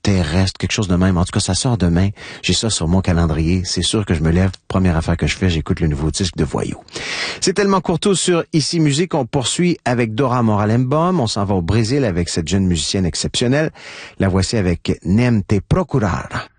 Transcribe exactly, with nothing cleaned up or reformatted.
terrestre, quelque chose de même. En tout cas, ça sort demain. J'ai ça sur mon calendrier. C'est sûr que je me lève. Première affaire que je fais, j'écoute le nouveau disque de Voyou. C'est tellement courto sur Ici Musique. On poursuit avec Dora Moralembom. On s'en va au Brésil avec cette jeune musicienne exceptionnelle. La voici avec Nem Te Procurar.